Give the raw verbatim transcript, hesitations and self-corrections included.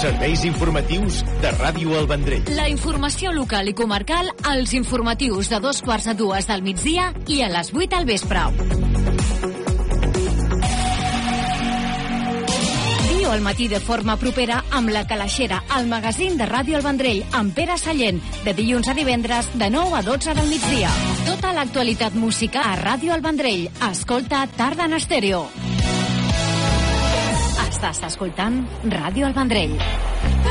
Serveis informatius de Ràdio El Vendrell. La informació local i comarcal als informatius de dos quarts a dues del migdia i a les vuit al vespre. Viu al matí de forma propera amb La Calaixera, el magazín de Ràdio El Vendrell, amb Pere Sallent, de dilluns a divendres, de nou a dotze del migdia. Tota l'actualitat musical a Ràdio El Vendrell. Escolta Tarda en Estèreo. Estàs escoltant Ràdio El Vendrell.